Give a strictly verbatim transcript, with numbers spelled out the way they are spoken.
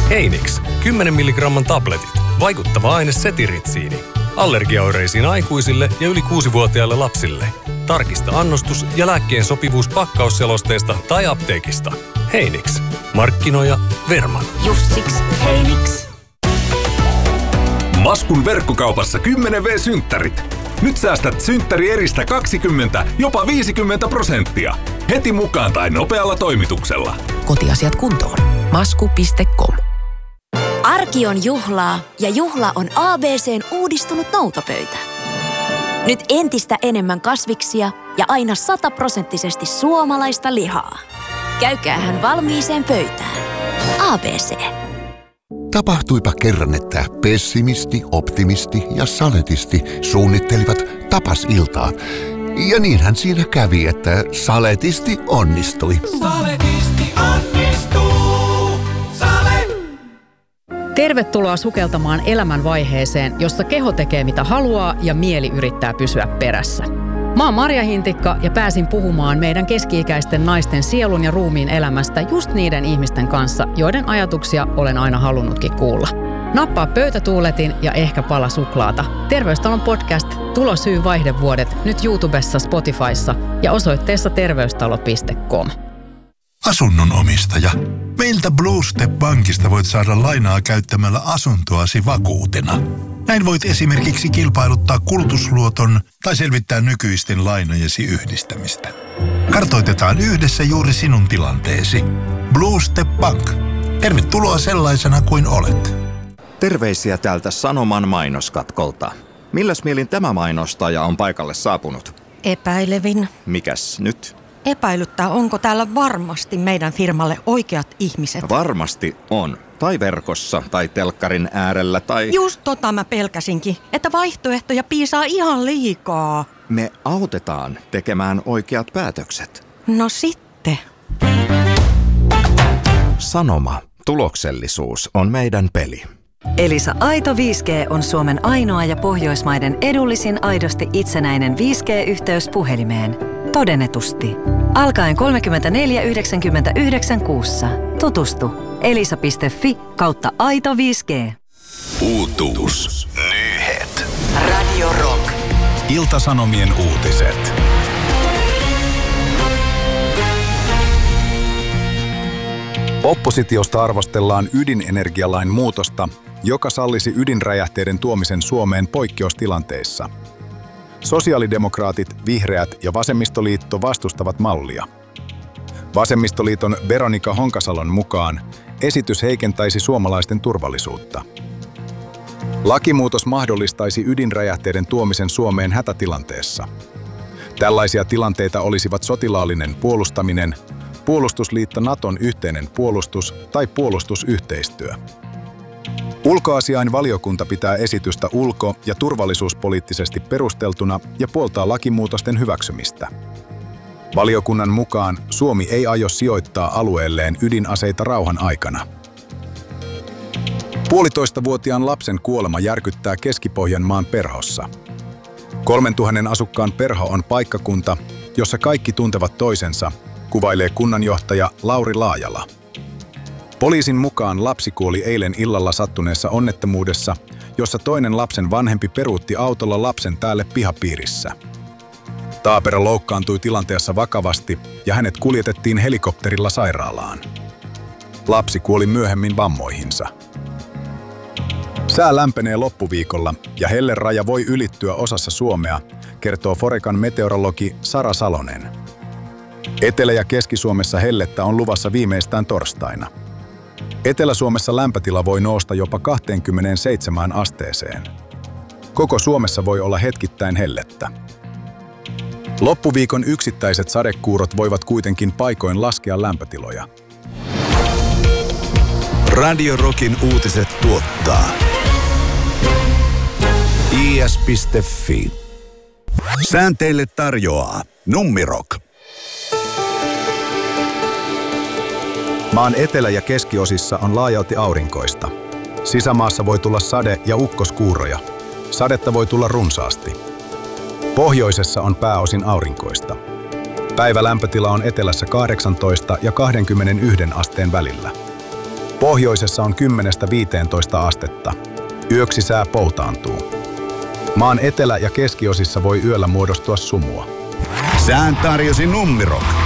Heinix, kymmenen milligramman tabletit. Vaikuttava aine setiritsiini. Allergiaoireisiin aikuisille ja yli kuusivuotiaille lapsille. Tarkista annostus ja lääkkeen sopivuus pakkausselosteesta tai apteekista. Heinix. Markkinoija Verman. Just siksi Heinix. Maskun verkkokaupassa kymmenen vuotiset-synttärit. Nyt säästät synttärieristä kaksikymmentä, jopa viisikymmentä prosenttia. Heti mukaan tai nopealla toimituksella. Kotiasiat kuntoon. masku piste com. Arki on juhlaa ja juhla on A B C:n uudistunut noutopöytä. Nyt entistä enemmän kasviksia ja aina sataprosenttisesti suomalaista lihaa. Käykäähän valmiiseen pöytään. A B C. Tapahtuipa kerran, että pessimisti, optimisti ja saletisti suunnittelivat tapasiltaa. Ja niinhän siinä kävi, että saletisti onnistui. Saletisti onnistuu. Sale! Tervetuloa sukeltamaan elämän vaiheeseen, jossa keho tekee mitä haluaa ja mieli yrittää pysyä perässä. Mä oon Marja Hintikka ja pääsin puhumaan meidän keski-ikäisten naisten sielun ja ruumiin elämästä just niiden ihmisten kanssa, joiden ajatuksia olen aina halunnutkin kuulla. Nappaa pöytätuuletin ja ehkä pala suklaata. Terveystalon podcast Tulosyy vaihdevuodet nyt YouTubessa, Spotifyssa ja osoitteessa terveystalo piste com. Asunnon omistaja. Meiltä Blue Step Bankista voit saada lainaa käyttämällä asuntoasi vakuutena. Näin voit esimerkiksi kilpailuttaa kulutusluoton tai selvittää nykyisten lainojesi yhdistämistä. Kartoitetaan yhdessä juuri sinun tilanteesi. Blue Step Bank. Tervetuloa sellaisena kuin olet. Terveisiä täältä Sanoman mainoskatkolta. Milläs mielin tämä mainostaja on paikalle saapunut? Epäilevin. Mikäs nyt? Epäilyttää, onko täällä varmasti meidän firmalle oikeat ihmiset. Varmasti on. Tai verkossa, tai telkkarin äärellä, tai... Just tota mä pelkäsinkin, että vaihtoehtoja piisaa ihan liikaa. Me autetaan tekemään oikeat päätökset. No sitten. Sanoma. Tuloksellisuus on meidän peli. Elisa Aito viisi G on Suomen ainoa ja Pohjoismaiden edullisin aidosti itsenäinen viisi G-yhteys puhelimeen. Todennetusti. Alkaen kolmekymmentäneljä yhdeksänkymmentäyhdeksän kuussa. Tutustu. elisa piste fi kautta aito viisi G. Uutuus. Nyhet. Radio Rock. Ilta-Sanomien uutiset. Oppositiosta arvostellaan ydinenergialain muutosta, joka sallisi ydinräjähteiden tuomisen Suomeen poikkeustilanteissa. Sosiaalidemokraatit, vihreät ja vasemmistoliitto vastustavat mallia. Vasemmistoliiton Veronika Honkasalon mukaan esitys heikentäisi suomalaisten turvallisuutta. Lakimuutos mahdollistaisi ydinräjähteiden tuomisen Suomeen hätätilanteessa. Tällaisia tilanteita olisivat sotilaallinen puolustaminen, puolustusliitto Naton yhteinen puolustus tai puolustusyhteistyö. Ulkoasiainvaliokunta pitää esitystä ulko- ja turvallisuuspoliittisesti perusteltuna ja puoltaa lakimuutosten hyväksymistä. Valiokunnan mukaan Suomi ei aio sijoittaa alueelleen ydinaseita rauhan aikana. Puolitoistavuotiaan lapsen kuolema järkyttää Keski-Pohjanmaan Perhossa. Kolmentuhannen asukkaan Perho on paikkakunta, jossa kaikki tuntevat toisensa, kuvailee kunnanjohtaja Lauri Laajala. Poliisin mukaan lapsi kuoli eilen illalla sattuneessa onnettomuudessa, jossa toinen lapsen vanhempi peruutti autolla lapsen päälle pihapiirissä. Taapero loukkaantui tilanteessa vakavasti ja hänet kuljetettiin helikopterilla sairaalaan. Lapsi kuoli myöhemmin vammoihinsa. Sää lämpenee loppuviikolla ja helleraja voi ylittyä osassa Suomea, kertoo Forecan meteorologi Sara Salonen. Etelä- ja Keski-Suomessa hellettä on luvassa viimeistään torstaina. Etelä-Suomessa lämpötila voi nousta jopa kaksikymmentäseitsemän asteeseen. Koko Suomessa voi olla hetkittäin hellettä. Loppuviikon yksittäiset sadekuurot voivat kuitenkin paikoin laskea lämpötiloja. Radio Rockin uutiset tuottaa I S piste fi. Säänteille tarjoaa Nummirock. Maan etelä- ja keskiosissa on laajalti aurinkoista. Sisämaassa voi tulla sade- ja ukkoskuuroja. Sadetta voi tulla runsaasti. Pohjoisessa on pääosin aurinkoista. Päivälämpötila on etelässä kahdeksantoista ja kaksikymmentäyksi asteen välillä. Pohjoisessa on kymmenestä viiteentoista astetta. Yöksi sää poutaantuu. Maan etelä- ja keskiosissa voi yöllä muodostua sumua. Sään tarjosi Nummiro.